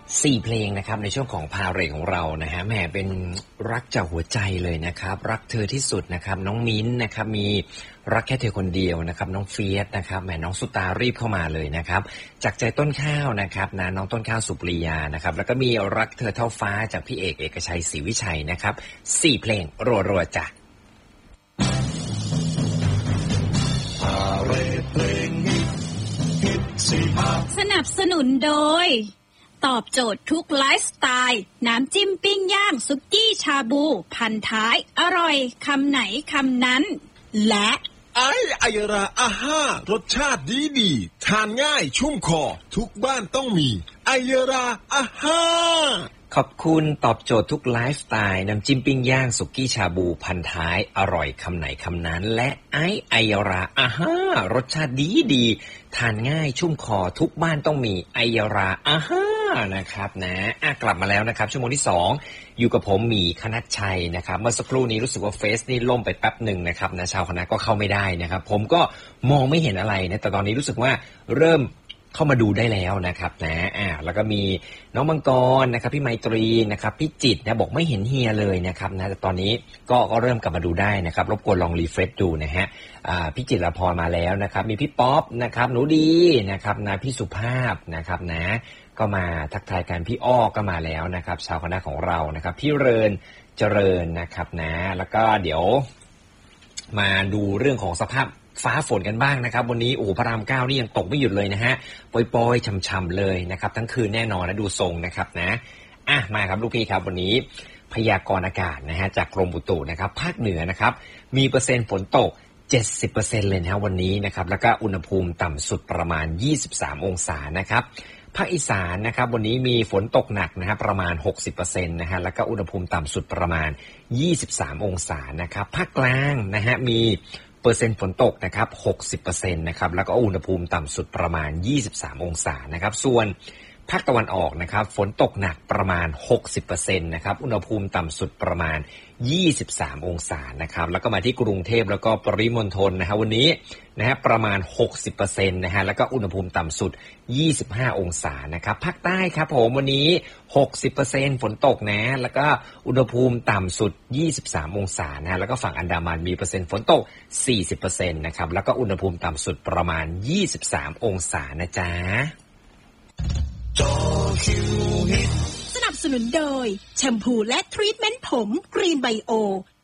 4เพลงนะครับในช่วงของพาเหรดของเรานะฮะแหมเป็นรักจากหัวใจเลยนะครับรักเธอที่สุดนะครับน้องมิ้นนะครับมีรักแค่เธอคนเดียวนะครับน้องเฟียสนะครับแหมน้องสุตารีบเข้ามาเลยนะครับจากใจต้นข้าวนะครับนะน้องต้นข้าวสุปรียานะครับแล้วก็มีรักเธอเท่าฟ้าจากพี่เอกเอกชัยศรีวิชัยนะครับ4เพลงรัวๆจ้ะสนับสนุนโดยตอบโจทย์ทุกไลฟ์สไตล์น้ำจิ้มปิ้งย่างซุกี้ชาบูพันท้ายอร่อยคำไหนคำนั้นและไอราอาห้ารสชาติดีทานง่ายชุ่มคอทุกบ้านต้องมีไอราอาห้าขอบคุณตอบโจทย์ทุกไลฟ์สไตล์น้ำจิ้มปิ้งย่างสุกี้ชาบูพันท้ายอร่อยคำไหนคำนั้นและไอราอาห้ารสชาติดีทานง่ายชุ่มคอทุกบ้านต้องมีไอราอาห้านะครับนะกลับมาแล้วนะครับชั่วโมงที่2อยู่กับผมหมีคณัชชัยนะครับเมื่อสักครู่นี้รู้สึกว่าเฟซนี่ล่มไปแป๊บหนึ่งนะครับนะชาวคณะก็เข้าไม่ได้นะครับผมก็มองไม่เห็นอะไรนะแต่ตอนนี้รู้สึกว่าเริ่มเข้ามาดูได้แล้วนะครับนะแล้วก็มีน้องมังกรนะครับพี่ไมตรีนะครับพี่จิตนะบอกไม่เห็นเฮียเลยนะครับนะแต่ตอนนี้ก็เริ่มกลับมาดูได้นะครับรบกวนลองรีเฟรชดูนะฮะพี่จิตรพรมาแล้วนะครับมีพี่ป๊อปนะครับหนูดีนะครับนะพี่สุภาพนะครับนะก็มาทักทายกันพี่อ้อก็มาแล้วนะครับชาวคณะของเรานะครับพี่เริญเจริญนะครับนะแล้วก็เดี๋ยวมาดูเรื่องของสภาพฟ้าฝนกันบ้างนะครับวันนี้พระราม9นี่ยังตกไม่หยุดเลยนะฮะปล่อยๆช่ำๆเลยนะครับทั้งคืนแน่นอนนะดูทรงนะครับนะมาครับลูกพี่ครับวันนี้พยากรณ์อากาศนะฮะจากกรมอุตุนะครับภาคเหนือนะครับมีเปอร์เซ็นต์ฝนตก 70% เลยนะฮะวันนี้นะครับแล้วก็อุณหภูมิต่ำสุดประมาณ23องศานะครับภาคอีสานนะครับวันนี้มีฝนตกหนักนะฮะประมาณ 60% นะฮะแล้วก็อุณหภูมิต่ำสุดประมาณ23องศานะครับภาคกลางนะฮะมีเปอร์เซ็นต์ฝนตกนะครับ 60% นะครับแล้วก็อุณหภูมิต่ำสุดประมาณ23องศานะครับส่วนภาคตะวันออกนะครับฝนตกหนักประมาณ 60% นะครับอุณหภูมิต่ำสุดประมาณ23องศานะครับแล้วก็มาที่กรุงเทพแล้วก็ปริมณฑลนะฮะวันนี้นะฮะประมาณ 60% นะฮะแล้วก็อุณหภูมิต่ำสุด25องศานะครับภาคใต้ครับผมวันนี้ 60% ฝนตกนะแล้วก็อุณหภูมิต่ำสุด23องศานะแล้วก็ฝั่งอันดามันมีเปอร์เซ็นต์ฝนตก 40% นะครับแล้วก็อุณหภูมิต่ำสุดประมาณ23องศานะจ๊ะสนับสนุนโดยแชมพูและทรีทเมนต์ผมกรีนไบโอ